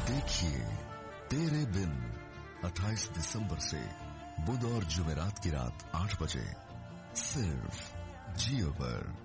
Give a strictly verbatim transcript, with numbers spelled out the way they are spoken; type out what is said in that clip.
देखिए तेरे बिन अट्ठाईस दिसंबर से बुध और जुमेरात की रात आठ बजे सिर्फ जियो पर।